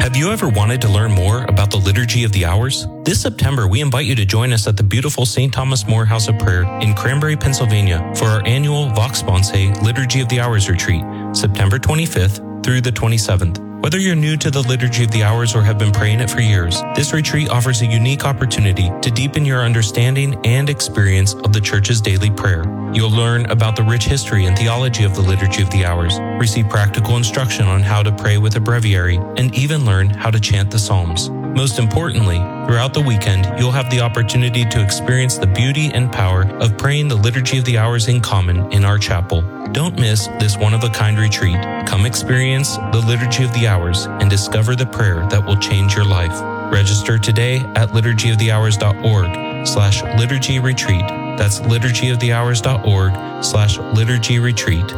Have you ever wanted to learn more about the Liturgy of the Hours? This September, we invite you to join us at the beautiful St. Thomas More House of Prayer in Cranberry, Pennsylvania for our annual Vox Sponsae Liturgy of the Hours retreat, September 25th through the 27th. Whether you're new to the Liturgy of the Hours or have been praying it for years, this retreat offers a unique opportunity to deepen your understanding and experience of the Church's daily prayer. You'll learn about the rich history and theology of the Liturgy of the Hours, receive practical instruction on how to pray with a breviary, and even learn how to chant the Psalms. Most importantly, throughout the weekend, you'll have the opportunity to experience the beauty and power of praying the Liturgy of the Hours in common in our chapel. Don't miss this one-of-a-kind retreat. Come experience the Liturgy of the Hours and discover the prayer that will change your life. Register today at liturgyofthehours.org/liturgy retreat. That's liturgyofthehours.org/liturgy retreat.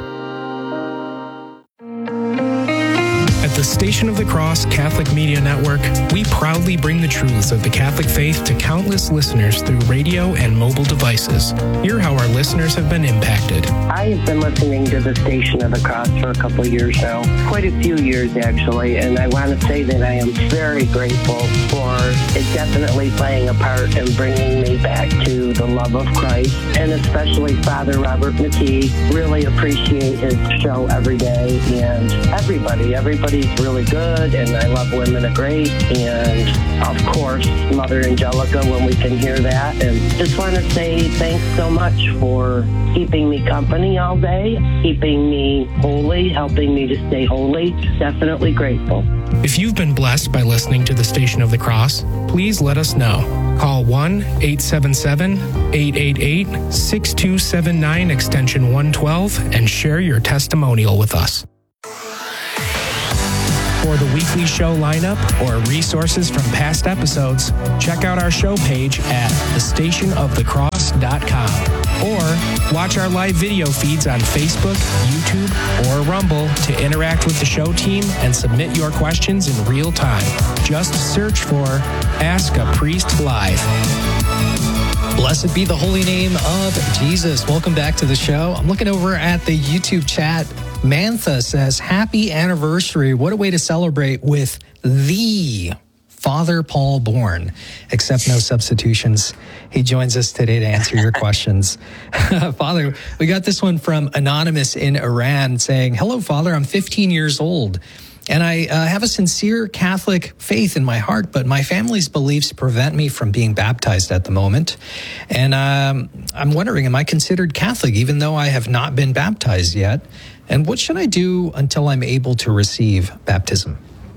At the Station of the Cross Catholic Media Network, we proudly bring the truths of the Catholic faith to countless listeners through radio and mobile devices. Hear how our listeners have been impacted. I have been listening to the Station of the Cross for a couple of years now, quite a few years actually, and I want to say that I am very grateful for it definitely playing a part in bringing me back to the love of Christ, and especially Father Robert McKee. Really appreciate his show every day, and everybody's really good, and I love Women of Grace, and of course Mother Angelica when we can hear that. And just want to say thanks so much for keeping me company all day, keeping me holy, helping me to stay holy. Definitely grateful. If you've been blessed by listening to the Station of the Cross, please let us know. Call 1-877-888-6279 extension 112 and share your testimonial with us. For the weekly show lineup or resources from past episodes, check out our show page at thestationofthecross.com or watch our live video feeds on Facebook, YouTube, or Rumble to interact with the show team and submit your questions in real time. Just search for Ask a Priest Live. Blessed be the holy name of Jesus. Welcome back to the show. I'm looking over at the YouTube chat. Mantha says, happy anniversary. What a way to celebrate with the Father Paul Bourne. Accept no substitutions. He joins us today to answer your questions. Father, we got this one from Anonymous in Iran saying, hello, Father, I'm 15 years old. And I have a sincere Catholic faith in my heart, but my family's beliefs prevent me from being baptized at the moment. And I'm wondering, am I considered Catholic even though I have not been baptized yet? And what should I do until I'm able to receive baptism?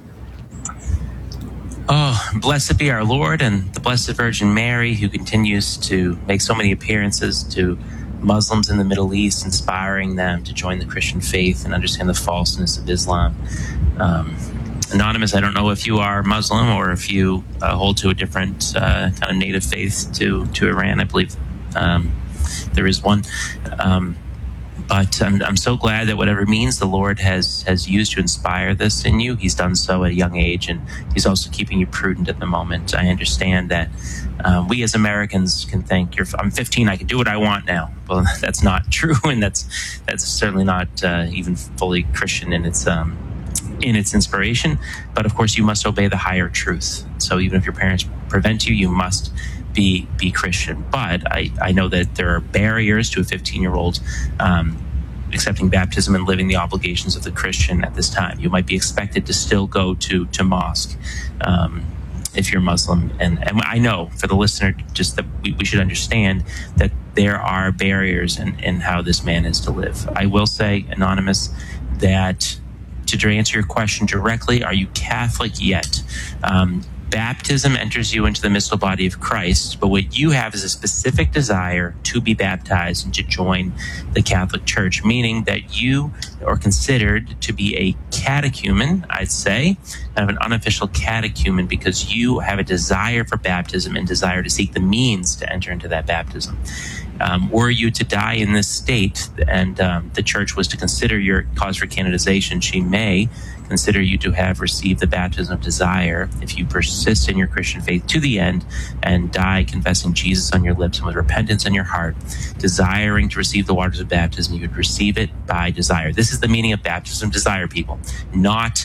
Oh, blessed be our Lord and the Blessed Virgin Mary, who continues to make so many appearances to Muslims in the Middle East, inspiring them to join the Christian faith and understand the falseness of Islam. Anonymous, I don't know if you are Muslim or if you hold to a different kind of native faith to Iran. I believe there is one. But I'm so glad that whatever means the Lord has used to inspire this in you, he's done so at a young age, and he's also keeping you prudent at the moment. I understand that we as Americans can think, I'm 15, I can do what I want now. Well, that's not true, and that's certainly not even fully Christian in its inspiration. But of course, you must obey the higher truth. So even if your parents prevent you, you must be Christian. But I know that there are barriers to a 15-year-old accepting baptism and living the obligations of the Christian at this time. You might be expected to still go to mosque if you're Muslim. And I know for the listener, just that we should understand that there are barriers in how this man is to live. I will say, Anonymous, that to answer your question directly, are you Catholic yet? Baptism enters you into the mystical body of Christ, but what you have is a specific desire to be baptized and to join the Catholic Church, meaning that you are considered to be a catechumen, I'd say, kind of an unofficial catechumen, because you have a desire for baptism and desire to seek the means to enter into that baptism. Were you to die in this state and the Church was to consider your cause for canonization, she may consider you to have received the baptism of desire if you persist in your Christian faith to the end and die confessing Jesus on your lips and with repentance in your heart, desiring to receive the waters of baptism. You would receive it by desire. This is the meaning of baptism, desire, people, not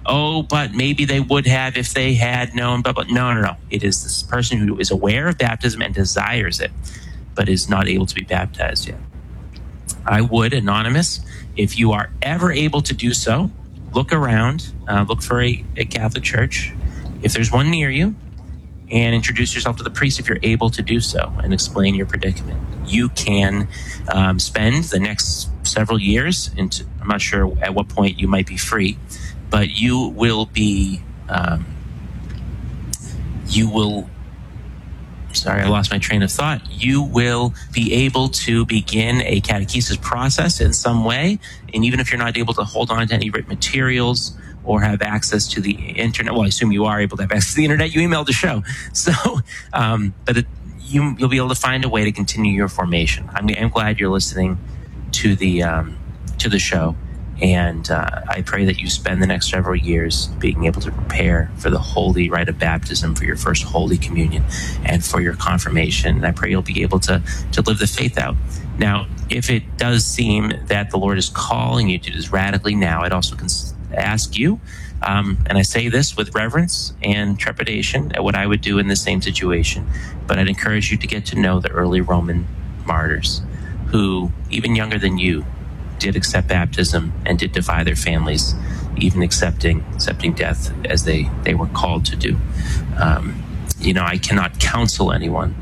oh, but maybe they would have if they had known, but no. It is this person who is aware of baptism and desires it, but is not able to be baptized yet. I would, anonymous, if you are ever able to do so, look around, look for a Catholic church, if there's one near you, and introduce yourself to the priest if you're able to do so and explain your predicament. You can spend the next several years, I'm not sure at what point you might be free, but you will be, sorry, I lost my train of thought. You will be able to begin a catechesis process in some way. And even if you're not able to hold on to any written materials or have access to the internet, well, I assume you are able to have access to the internet. You emailed the show. So, you'll be able to find a way to continue your formation. I'm glad you're listening to the show. And I pray that you spend the next several years being able to prepare for the holy rite of baptism, for your first Holy Communion, and for your confirmation. And I pray you'll be able to live the faith out. Now, if it does seem that the Lord is calling you to do this radically now, I'd also ask you, and I say this with reverence and trepidation at what I would do in the same situation, but I'd encourage you to get to know the early Roman martyrs who, even younger than you, did accept baptism and did defy their families, even accepting death as they were called to do. I cannot counsel anyone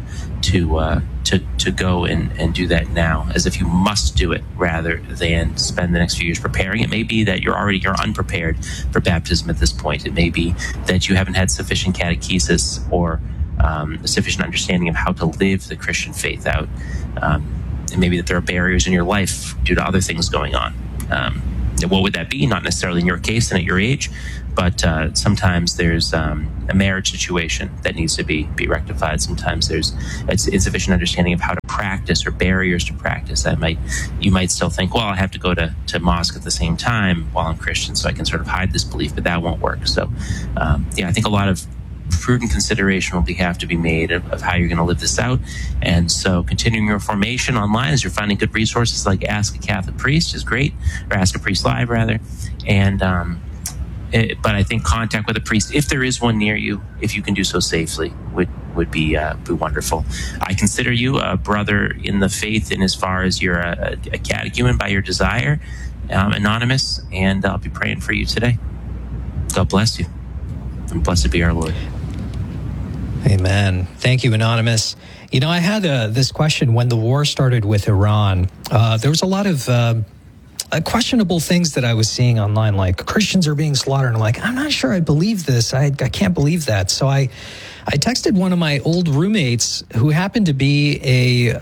to go and do that now, as if you must do it rather than spend the next few years preparing. It may be that you're unprepared for baptism at this point. It may be that you haven't had sufficient catechesis or a sufficient understanding of how to live the Christian faith out. And maybe that there are barriers in your life due to other things going on. What would that be? Not necessarily in your case and at your age, but sometimes there's a marriage situation that needs to be rectified. Sometimes there's insufficient understanding of how to practice or barriers to practice. You might still think, well, I have to go to mosque at the same time while I'm Christian, so I can sort of hide this belief, but that won't work. So, I think a lot of prudent consideration will have to be made of how you're going to live this out. And so continuing your formation online as you're finding good resources like Ask a Catholic Priest is great, or Ask a Priest Live rather. And but I think contact with a priest, if there is one near you, if you can do so safely, would be wonderful. I consider you a brother in the faith in as far as you're a catechumen by your desire, anonymous, and I'll be praying for you today. God bless you, and blessed be our Lord. Amen. Thank you, Anonymous. I had this question when the war started with Iran. There was a lot of questionable things that I was seeing online, like Christians are being slaughtered. And I'm like, I'm not sure I believe this. I can't believe that. So I texted one of my old roommates who happened to be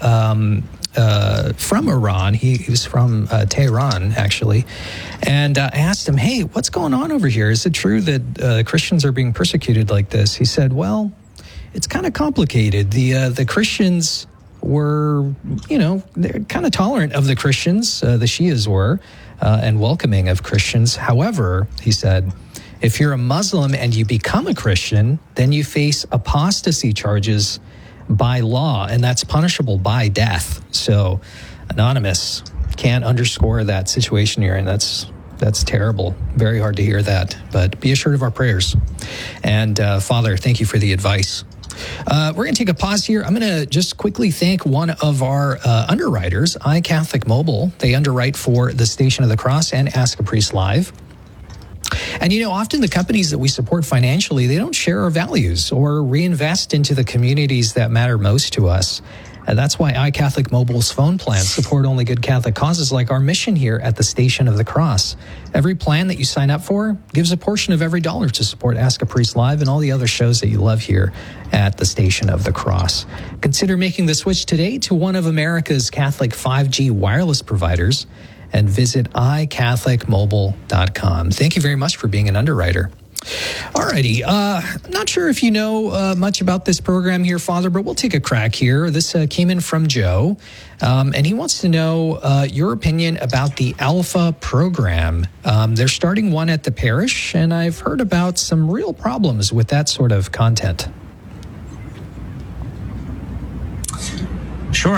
from Iran. He was from Tehran, actually. And I asked him, hey, what's going on over here? Is it true that Christians are being persecuted like this? He said, well, it's kind of complicated. The Christians were, they're kind of tolerant of the Christians, the Shias were, and welcoming of Christians. However, he said, if you're a Muslim and you become a Christian, then you face apostasy charges by law, and that's punishable by death. So, Anonymous, can't underscore that situation here, and that's terrible. Very hard to hear that, but be assured of our prayers. And Father, thank you for the advice. We're going to take a pause here. I'm going to just quickly thank one of our underwriters, iCatholic Mobile. They underwrite for the Station of the Cross and Ask a Priest Live. And often the companies that we support financially, they don't share our values or reinvest into the communities that matter most to us. And that's why iCatholic Mobile's phone plans support only good Catholic causes like our mission here at the Station of the Cross. Every plan that you sign up for gives a portion of every dollar to support Ask a Priest Live and all the other shows that you love here at the Station of the Cross. Consider making the switch today to one of America's Catholic 5G wireless providers and visit iCatholicMobile.com. Thank you very much for being an underwriter. Alrighty, I'm not sure if you know much about this program here, Father, but we'll take a crack here. This came in from Joe, and he wants to know your opinion about the Alpha program. They're starting one at the parish, and I've heard about some real problems with that sort of content. Sure.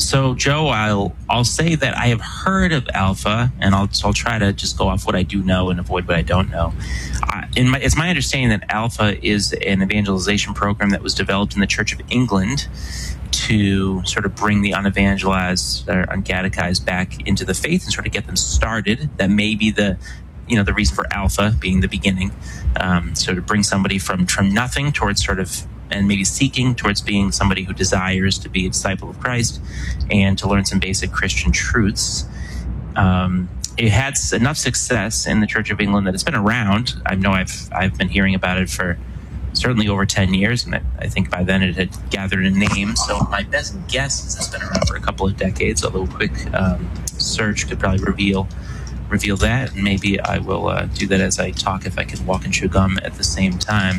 So, Joe, I'll say that I have heard of Alpha, and I'll try to just go off what I do know and avoid what I don't know. It's my understanding that Alpha is an evangelization program that was developed in the Church of England to sort of bring the unevangelized or uncatechized back into the faith and sort of get them started. That may be the reason for Alpha being the beginning, sort of bring somebody from nothing towards sort of, and maybe seeking towards being somebody who desires to be a disciple of Christ and to learn some basic Christian truths. It had enough success in the Church of England that it's been around. I know I've been hearing about it for certainly over 10 years, and I think by then it had gathered a name. So my best guess is it's been around for a couple of decades, although a quick search could probably reveal that, and maybe I will do that as I talk if I can walk and chew gum at the same time.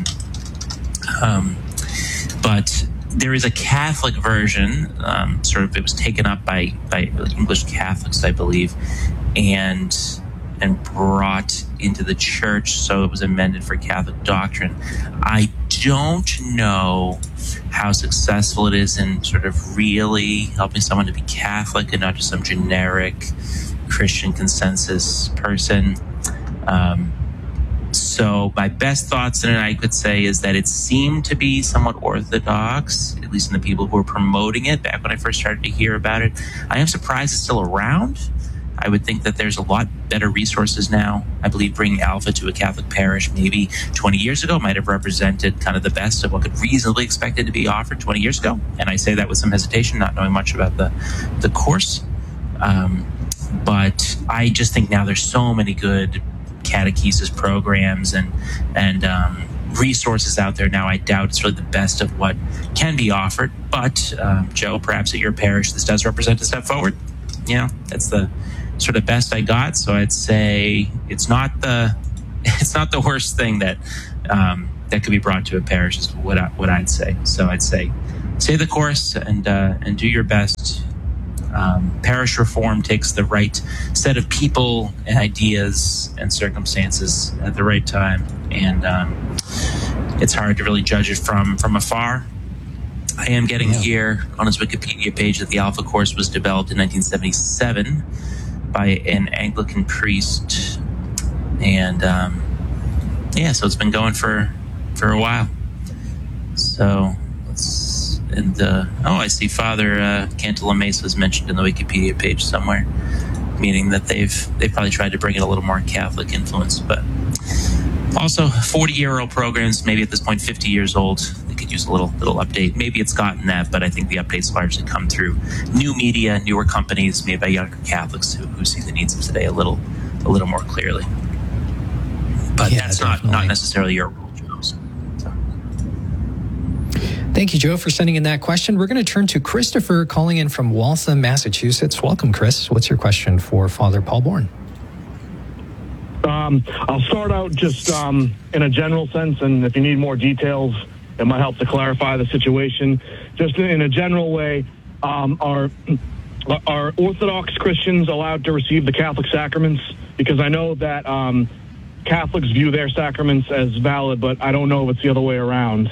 But there is a Catholic version, it was taken up by English Catholics, I believe, and brought into the church, so it was amended for Catholic doctrine. I don't know how successful it is in sort of really helping someone to be Catholic and not just some generic Christian consensus person. So my best thoughts in it, I could say, is that it seemed to be somewhat orthodox, at least in the people who were promoting it back when I first started to hear about it. I am surprised it's still around. I would think that there's a lot better resources now. I believe bringing Alpha to a Catholic parish maybe 20 years ago might have represented kind of the best of what could reasonably expected to be offered 20 years ago. And I say that with some hesitation, not knowing much about the course. But I just think now there's so many good catechesis programs and resources out there now. I doubt it's really the best of what can be offered. But, Joe, perhaps at your parish, this does represent a step forward. That's the sort of best I got. So I'd say it's not the worst thing that could be brought to a parish is what I'd say. So I'd say stay the course and do your best. Parish reform takes the right set of people and ideas and circumstances at the right time, and it's hard to really judge it from afar. I am getting here on his Wikipedia page that the Alpha course was developed in 1977 by an Anglican priest, and so it's been going for a while. So I see Father Cantalamessa was mentioned in the Wikipedia page somewhere, meaning that they've probably tried to bring in a little more Catholic influence, but also 40-year-old programs, maybe at this point 50 years old. They could use a little update. Maybe it's gotten that, but I think the updates largely come through new media, newer companies, made by younger Catholics who see the needs of today a little more clearly. But that's not necessarily your role, Joe. So. Thank you, Joe, for sending in that question. We're going to turn to Christopher calling in from Waltham, Massachusetts. Welcome, Chris. What's your question for Father Paul Bourne? I'll start out just in a general sense, and if you need more details, it might help to clarify the situation. Just in a general way, are Orthodox Christians allowed to receive the Catholic sacraments? Because I know that Catholics view their sacraments as valid, but I don't know if it's the other way around.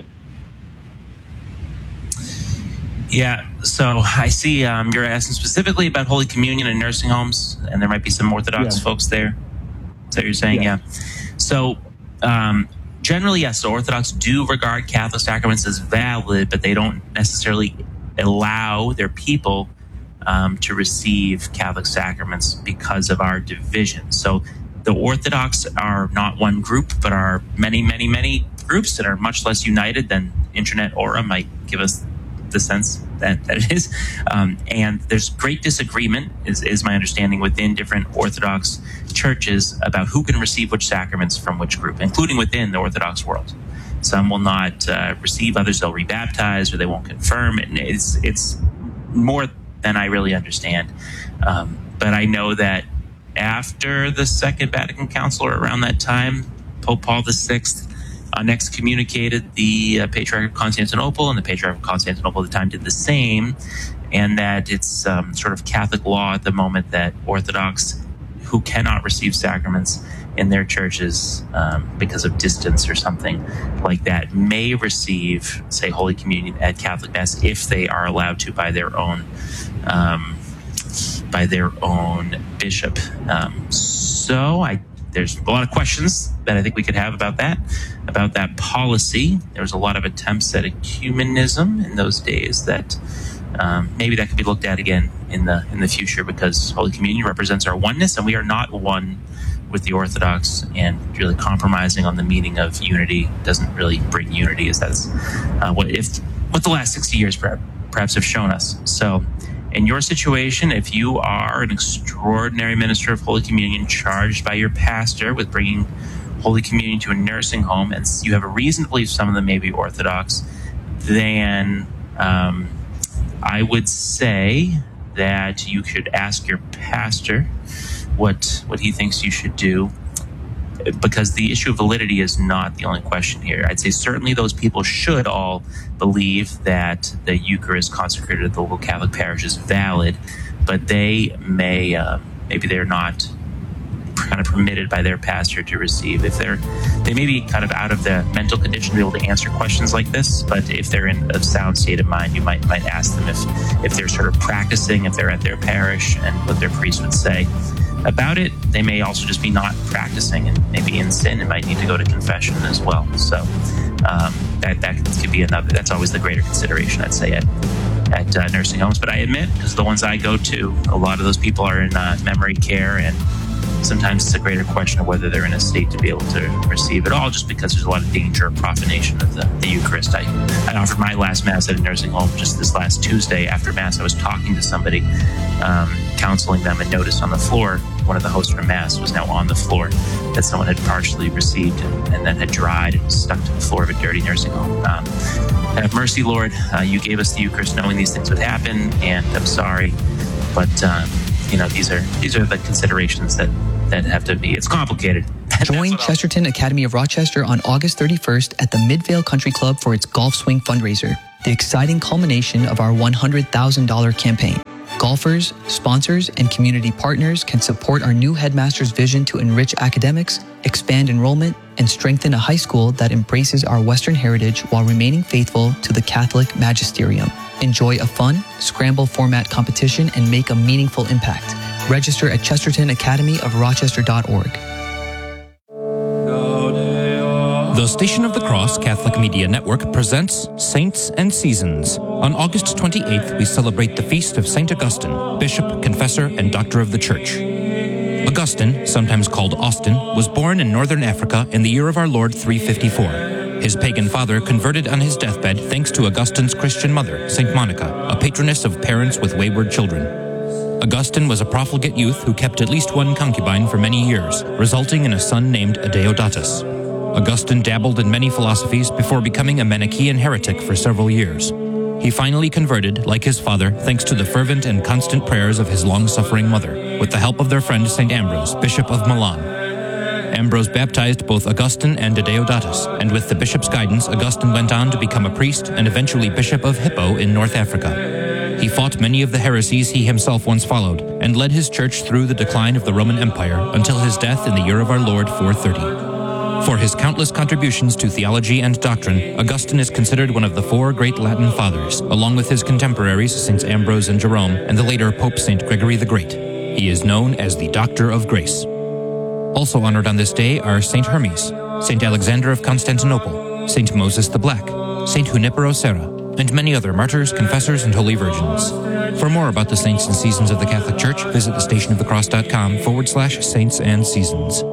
Yeah, so I see you're asking specifically about Holy Communion in nursing homes, and there might be some Orthodox folks there. Is that what you're saying? Yeah. So generally, yes, the Orthodox do regard Catholic sacraments as valid, but they don't necessarily allow their people to receive Catholic sacraments because of our division. So the Orthodox are not one group, but are many, many, many groups that are much less united than Internet Aura might give us the sense that it is. And there's great disagreement, is my understanding, within different Orthodox churches about who can receive which sacraments from which group, including within the Orthodox world. Some will not receive, others they'll rebaptize, or they won't confirm. And it's more than I really understand. But I know that after the Second Vatican Council, or around that time, Pope Paul VI excommunicated the Patriarch of Constantinople, and the Patriarch of Constantinople at the time did the same, and that it's sort of Catholic law at the moment that Orthodox who cannot receive sacraments in their churches because of distance or something like that may receive, say, Holy Communion at Catholic Mass if they are allowed to by their own by their own bishop. There's a lot of questions that I think we could have about that policy. There was a lot of attempts at ecumenism in those days that maybe that could be looked at again in the future, because Holy Communion represents our oneness, and we are not one with the Orthodox, and really compromising on the meaning of unity doesn't really bring unity, as that's what the last 60 years perhaps have shown us. So in your situation, if you are an extraordinary minister of Holy Communion charged by your pastor with bringing Holy Communion to a nursing home, and you have a reason to believe some of them may be Orthodox, then I would say that you should ask your pastor what he thinks you should do, because the issue of validity is not the only question here. I'd say certainly those people should all believe that the Eucharist consecrated at the local Catholic parish is valid, but they may, maybe they're not kind of permitted by their pastor to receive. They may be kind of out of the mental condition to be able to answer questions like this, but if they're in a sound state of mind, you might ask them if they're sort of practicing, if they're at their parish, and what their priest would say about it. They may also just be not practicing and maybe in sin and might need to go to confession as well. So that could be another. That's always the greater consideration, I'd say, at nursing homes. But I admit, because the ones I go to, a lot of those people are in memory care, and sometimes it's a greater question of whether they're in a state to be able to receive it all, just because there's a lot of danger of profanation of the Eucharist. I offered my last Mass at a nursing home just this last Tuesday. After Mass, I was talking to somebody, counseling them, and noticed on the floor, one of the hosts from Mass was now on the floor that someone had partially received and then had dried and stuck to the floor of a dirty nursing home. Have mercy, Lord. You gave us the Eucharist knowing these things would happen, and I'm sorry. But, these are the considerations that have to be. It's complicated. Join Chesterton Academy of Rochester on August 31st at the Midvale Country Club for its Golf Swing fundraiser, the exciting culmination of our $100,000 campaign. Golfers, sponsors, and community partners can support our new headmaster's vision to enrich academics, expand enrollment, and strengthen a high school that embraces our Western heritage while remaining faithful to the Catholic magisterium. Enjoy a fun, scramble format competition and make a meaningful impact. Register at chestertonacademyofrochester.org. The Station of the Cross Catholic Media Network presents Saints and Seasons. On August 28th, we celebrate the feast of St. Augustine, Bishop, Confessor, and Doctor of the Church. Augustine, sometimes called Austin, was born in northern Africa in the year of our Lord 354. His pagan father converted on his deathbed thanks to Augustine's Christian mother, St. Monica, a patroness of parents with wayward children. Augustine was a profligate youth who kept at least one concubine for many years, resulting in a son named Adeodatus. Augustine dabbled in many philosophies before becoming a Manichaean heretic for several years. He finally converted, like his father, thanks to the fervent and constant prayers of his long-suffering mother, with the help of their friend St. Ambrose, Bishop of Milan. Ambrose baptized both Augustine and Adeodatus, and with the bishop's guidance, Augustine went on to become a priest and eventually Bishop of Hippo in North Africa. He fought many of the heresies he himself once followed, and led his church through the decline of the Roman Empire until his death in the year of our Lord 430. For his countless contributions to theology and doctrine, Augustine is considered one of the four great Latin fathers, along with his contemporaries Saints Ambrose and Jerome, and the later Pope St. Gregory the Great. He is known as the Doctor of Grace. Also honored on this day are St. Hermes, St. Alexander of Constantinople, St. Moses the Black, St. Junipero Serra, and many other martyrs, confessors, and holy virgins. For more about the saints and seasons of the Catholic Church, visit thestationofthecross.com/saints and seasons.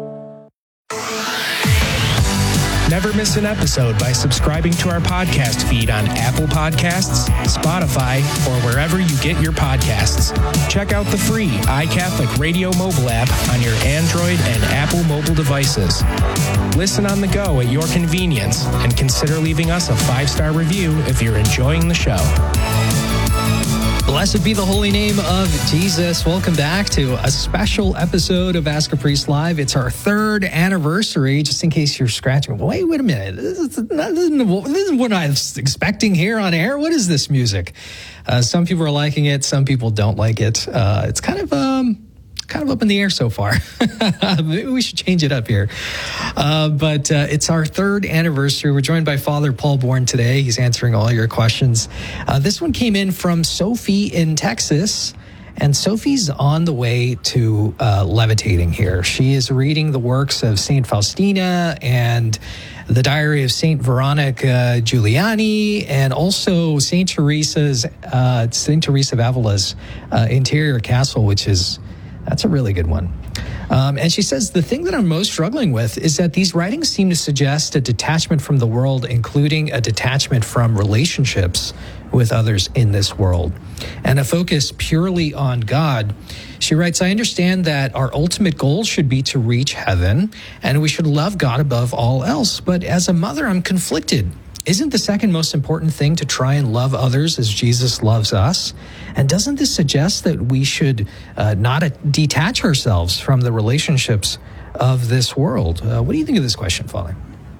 Never miss an episode by subscribing to our podcast feed on Apple Podcasts, Spotify, or wherever you get your podcasts. Check out the free iCatholic Radio mobile app on your Android and Apple mobile devices. Listen on the go at your convenience, and consider leaving us a 5-star review if you're enjoying the show. Blessed be the holy name of Jesus. Welcome back to a special episode of Ask a Priest Live. It's our 3rd anniversary, just in case you're scratching. Wait a minute. This is what I was expecting here on air. What is this music? Some people are liking it. Some people don't like it. It's kind of kind of up in the air so far. Maybe we should change it up here. But it's our 3rd anniversary. We're joined by Father Paul Bourne today. He's answering all your questions. This one came in from Sophie in Texas. And Sophie's on the way to levitating here. She is reading the works of St. Faustina and the Diary of St. Veronica Giuliani, and also St. Teresa of Avila's Interior Castle, that's a really good one. And she says, the thing that I'm most struggling with is that these writings seem to suggest a detachment from the world, including a detachment from relationships with others in this world, and a focus purely on God. She writes, I understand that our ultimate goal should be to reach heaven, and we should love God above all else. But as a mother, I'm conflicted. Isn't the second most important thing to try and love others as Jesus loves us? And doesn't this suggest that we should not detach ourselves from the relationships of this world? What do you think of this question, Father?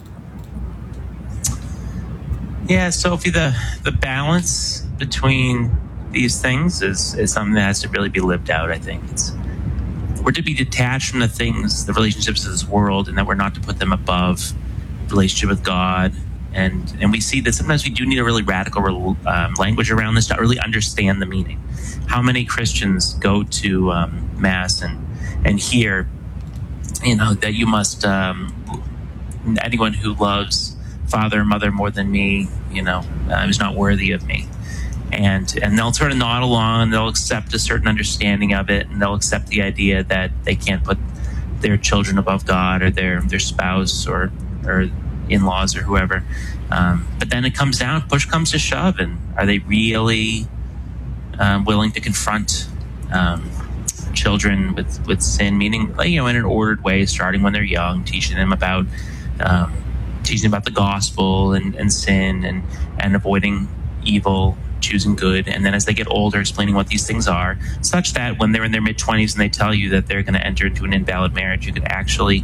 Yeah, Sophie, the balance between these things is something that has to really be lived out, I think. We're to be detached from the things, the relationships of this world, and that we're not to put them above the relationship with God. And we see that sometimes we do need a really radical language around this to really understand the meaning. How many Christians go to Mass and hear, that you must, anyone who loves father or mother more than me, is not worthy of me. And they'll sort of nod along, they'll accept a certain understanding of it, and they'll accept the idea that they can't put their children above God or their spouse or in-laws or whoever. But then it comes down, push comes to shove, and are they really willing to confront children with sin, meaning, in an ordered way, starting when they're young, teaching them about the gospel and sin and avoiding evil, choosing good, and then as they get older, explaining what these things are, such that when they're in their mid-20s and they tell you that they're going to enter into an invalid marriage, you could actually,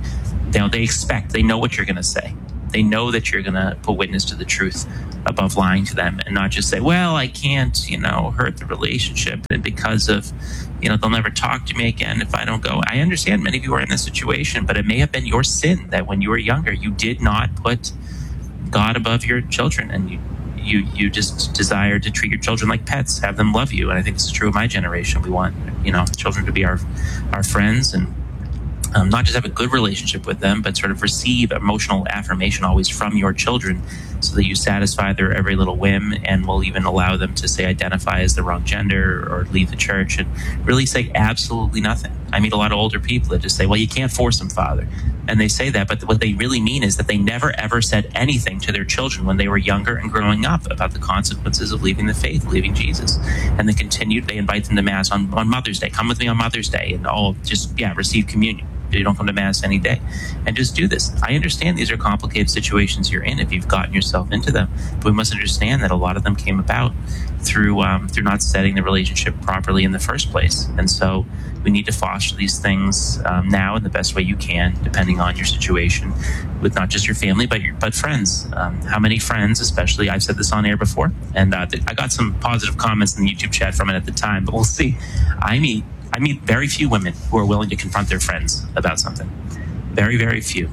they know what you're going to say. They know that you're going to put witness to the truth above lying to them, and not just say, well, I can't, hurt the relationship, and because of, they'll never talk to me again if I don't go. I understand many of you are in this situation, but it may have been your sin that when you were younger, you did not put God above your children, and you just desire to treat your children like pets, have them love you. And I think this is true of my generation. We want, children to be our friends, and not just have a good relationship with them, but sort of receive emotional affirmation always from your children, so that you satisfy their every little whim, and will even allow them to say identify as the wrong gender or leave the church and really say absolutely nothing. I meet a lot of older people that just say, well, you can't force them, Father. And they say that, but what they really mean is that they never ever said anything to their children when they were younger and growing up about the consequences of leaving the faith, leaving Jesus. And they invite them to Mass on Mother's Day. Come with me on Mother's Day, and receive communion. You don't come to Mass any day, and just do this. I understand these are complicated situations you're in if you've gotten yourself into them, but we must understand that a lot of them came about through not setting the relationship properly in the first place. And so we need to foster these things now in the best way you can, depending on your situation, with not just your family but friends. How many friends, especially, I've said this on air before, and I got some positive comments in the YouTube chat from it at the time, but we'll see. I meet very few women who are willing to confront their friends about something. Very, very few.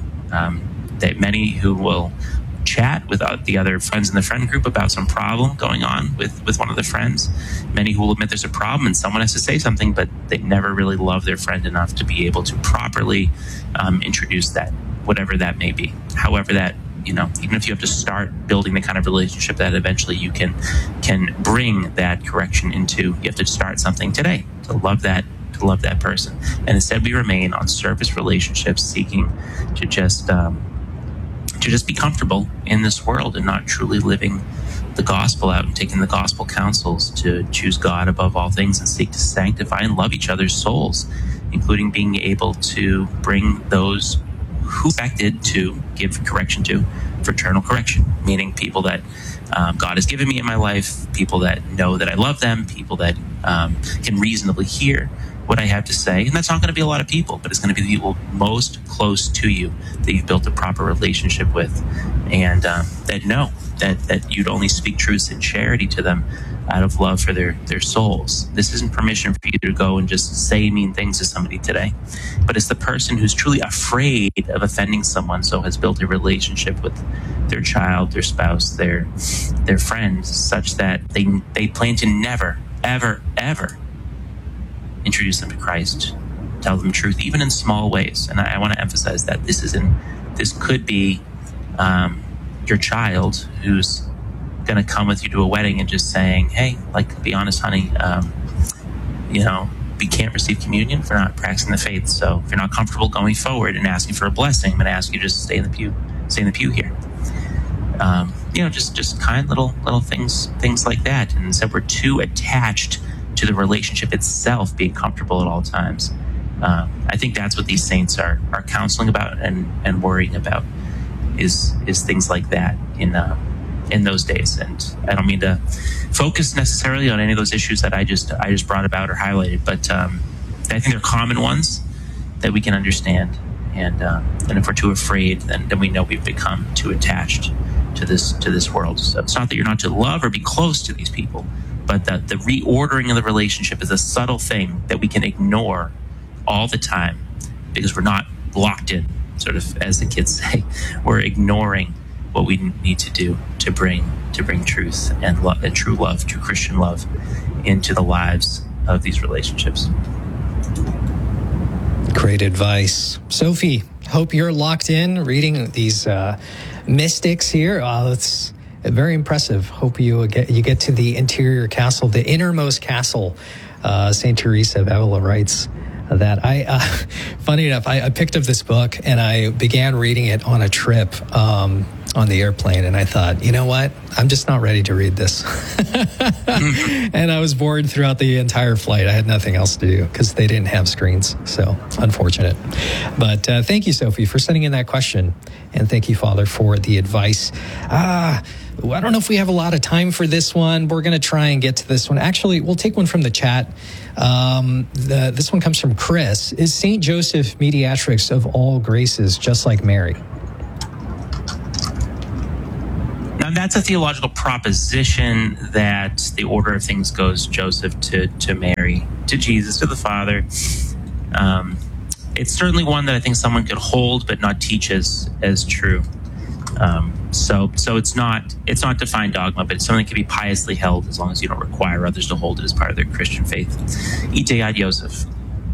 Many who will chat with the other friends in the friend group about some problem going on with one of the friends. Many who will admit there's a problem and someone has to say something, but they never really love their friend enough to be able to properly introduce that, whatever that may be. However that, even if you have to start building the kind of relationship that eventually you can bring that correction into, you have to start something today to love that person. And instead we remain on surface relationships, seeking to just be comfortable in this world and not truly living the gospel out and taking the gospel counsels to choose God above all things and seek to sanctify and love each other's souls, including being able to bring those who expected to give correction to fraternal correction, meaning people that God has given me in my life, people that know that I love them, people that can reasonably hear what I have to say. And that's not going to be a lot of people, but it's going to be the people most close to you that you've built a proper relationship with, and that know that you'd only speak truths in charity to them out of love for their souls. This isn't permission for you to go and just say mean things to somebody today, but it's the person who's truly afraid of offending someone, so has built a relationship with their child, their spouse, their friends, such that they plan to never, ever, ever introduce them to Christ, tell them truth, even in small ways. And I want to emphasize that this could be your child who's going to come with you to a wedding and just saying, hey, like, be honest, honey, we can't receive communion if we're not practicing the faith. So if you're not comfortable going forward and asking for a blessing, I'm going to ask you to just stay in the pew here. Just kind little things like that. And so we're too attached to the relationship itself being comfortable at all times. I think that's what these saints are counseling about and worrying about is things like that in those days. And I don't mean to focus necessarily on any of those issues that I just brought about or highlighted, but I think they're common ones that we can understand. And if we're too afraid, then we know we've become too attached to this world. So it's not that you're not to love or be close to these people, but that the reordering of the relationship is a subtle thing that we can ignore all the time because we're not locked in, sort of, as the kids say. We're ignoring what we need to do to bring truth and love, and true love, true Christian love, into the lives of these relationships. Great advice. Sophie, hope you're locked in reading these mystics here. That's very impressive. Hope you get to the interior castle, the innermost castle. St. Teresa of Avila writes that funny enough, I picked up this book and I began reading it on a trip on the airplane, and I thought, you know what? I'm just not ready to read this. And I was bored throughout the entire flight. I had nothing else to do because they didn't have screens. So unfortunate. But thank you, Sophie, for sending in that question. And thank you, Father, for the advice. I don't know if we have a lot of time for this one. We're going to try and get to this one. Actually, we'll take one from the chat. This one comes from Chris. Is St. Joseph mediatrix of all graces, just like Mary? Now, that's a theological proposition that the order of things goes Joseph to Mary, to Jesus, to the Father. It's certainly one that I think someone could hold but not teach as true. So it's not defined dogma, but it's something that can be piously held as long as you don't require others to hold it as part of their Christian faith. Ite ad Joseph.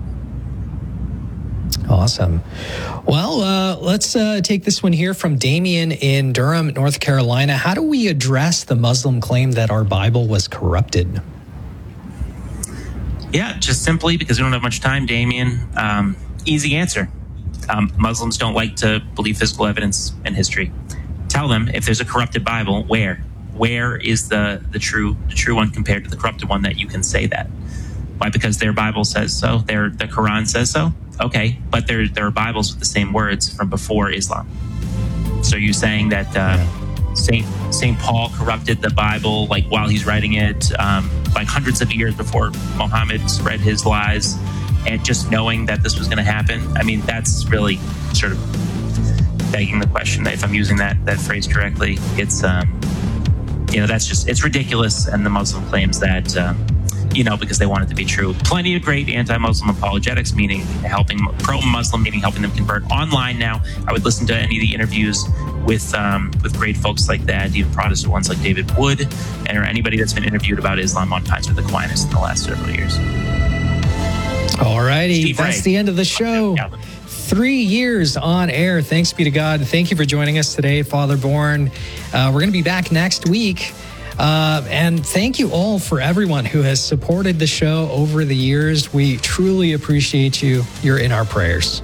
Awesome. Well, let's take this one here from Damien in Durham, North Carolina. How do we address the Muslim claim that our Bible was corrupted? Yeah, just simply because we don't have much time, Damien. Easy answer. Muslims don't like to believe physical evidence and history. Tell them, if there's a corrupted Bible, where is the true one compared to the corrupted one, that you can say that? Why? Because their Bible says so. The Quran says so. Okay, but there are Bibles with the same words from before Islam. So you're saying that Saint Paul corrupted the Bible, like, while he's writing it, like hundreds of years before Muhammad spread his lies, and just knowing that this was going to happen? I mean, that's really sort of begging the question. That if I'm using that phrase correctly, it's it's ridiculous. And the Muslim claims that because they want it to be true. Plenty of great anti-Muslim apologetics, meaning helping pro-Muslim, meaning helping them convert online now. I would listen to any of the interviews with great folks like that, even Protestant ones like David Wood, or anybody that's been interviewed about Islam on Times with Aquinas in the last several years. All righty, that's the end of the show. 3 years on air. Thanks be to God. Thank you for joining us today, Father Bourne. We're going to be back next week. And thank you all for everyone who has supported the show over the years. We truly appreciate you. You're in our prayers.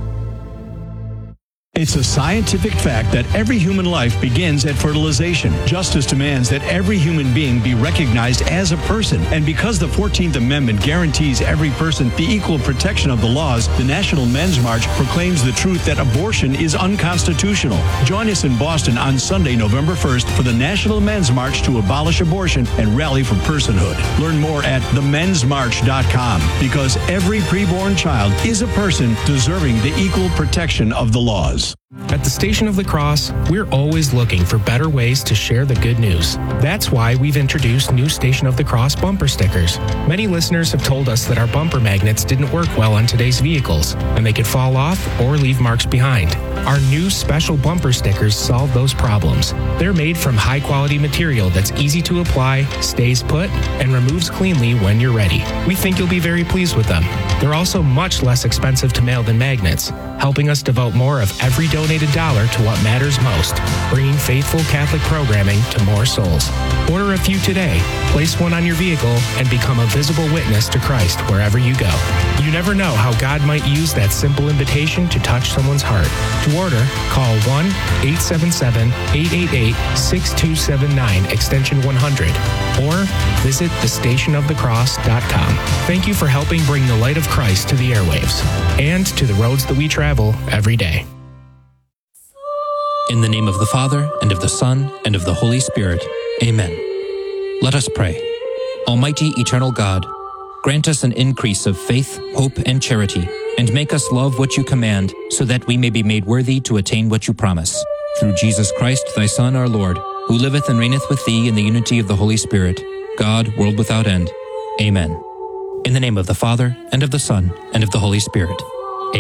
It's a scientific fact that every human life begins at fertilization. Justice demands that every human being be recognized as a person. And because the 14th Amendment guarantees every person the equal protection of the laws, the National Men's March proclaims the truth that abortion is unconstitutional. Join us in Boston on Sunday, November 1st for the National Men's March to abolish abortion and rally for personhood. Learn more at themensmarch.com, because every preborn child is a person deserving the equal protection of the laws. At the Station of the Cross, we're always looking for better ways to share the good news. That's why we've introduced new Station of the Cross bumper stickers. Many listeners have told us that our bumper magnets didn't work well on today's vehicles, and they could fall off or leave marks behind. Our new special bumper stickers solve those problems. They're made from high-quality material that's easy to apply, stays put, and removes cleanly when you're ready. We think you'll be very pleased with them. They're also much less expensive to mail than magnets, helping us devote more of every donated dollar to what matters most, bringing faithful Catholic programming to more souls. Order a few today, place one on your vehicle, and become a visible witness to Christ wherever you go. You never know how God might use that simple invitation to touch someone's heart. To order, call 1-877-888-6279, extension 100, or visit thestationofthecross.com. Thank you for helping bring the light of Christ to the airwaves and to the roads that we travel every day. In the name of the Father, and of the Son, and of the Holy Spirit. Amen. Let us pray. Almighty, eternal God, grant us an increase of faith, hope, and charity, and make us love what you command, so that we may be made worthy to attain what you promise. Through Jesus Christ, thy Son, our Lord, who liveth and reigneth with thee in the unity of the Holy Spirit, God, world without end. Amen. In the name of the Father, and of the Son, and of the Holy Spirit.